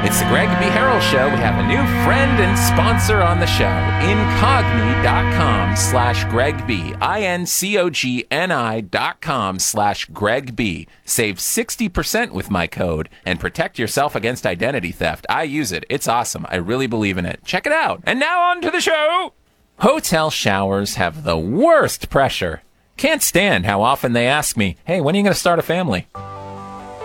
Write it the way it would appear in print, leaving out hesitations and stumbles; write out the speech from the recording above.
It's the Greg B. Harrell Show. We have a new friend and sponsor on the show. Incogni.com/Greg B. INCOGNI.com/Greg B. Save 60% with my code and protect yourself against identity theft. I use it. It's awesome. I really believe in it. Check it out. And now on to the show. Hotel showers have the worst pressure. Can't stand how often they ask me, hey, when are you going to start a family?